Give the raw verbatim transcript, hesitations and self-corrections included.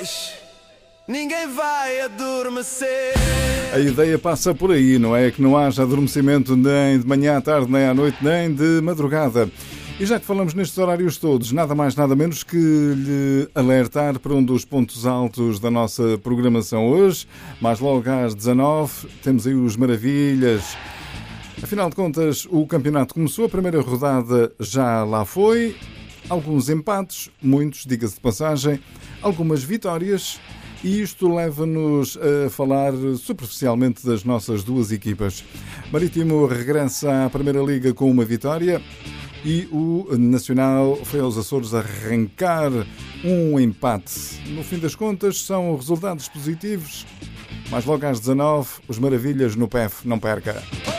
hoje ninguém vai adormecer. A ideia passa por aí, não é? Que não haja adormecimento nem de manhã à tarde, nem à noite, nem de madrugada. E já que falamos nestes horários todos, nada mais nada menos que lhe alertar para um dos pontos altos da nossa programação hoje. Mais logo às dezanove, temos aí os Maravilhas. Afinal de contas, o campeonato começou, a primeira rodada já lá foi. Alguns empates, muitos, diga-se de passagem, algumas vitórias. E isto leva-nos a falar superficialmente das nossas duas equipas. Marítimo regressa à Primeira Liga com uma vitória e o Nacional foi aos Açores arrancar um empate. No fim das contas, são resultados positivos. Mas logo às dezanove, os Maravilhas no P E F, não perca.